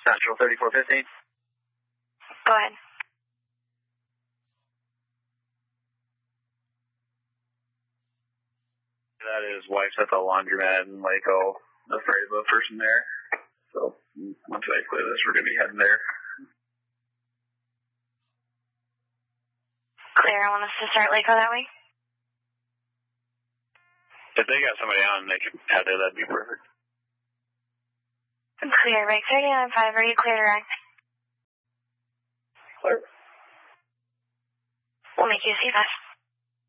Central 3415. Go ahead. That is wife's at the laundromat in Waco. Afraid of a person there. So once I clear this, we're going to be heading there. Clear. I want us to start Waco that way? If they got somebody on, they can head there. That'd be perfect. Clear. Right 39.5. Are you clear to act? Clear. We'll make you see fast.